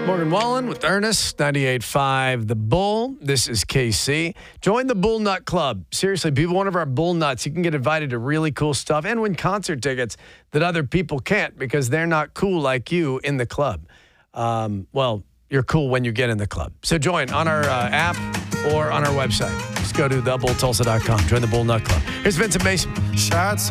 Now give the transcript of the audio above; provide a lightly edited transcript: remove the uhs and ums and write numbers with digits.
Morgan Wallen with Ernest, 98.5 The Bull. This is KC. Join the Bull Nut Club. Seriously, be one of our Bull Nuts. You can get invited to really cool stuff and win concert tickets that other people can't because they're not cool like you in the club. Well, you're cool when you get in the club. So join on our app or on our website. Just go to thebulltulsa.com. Join the Bull Nut Club. Here's Vincent Mason. Shots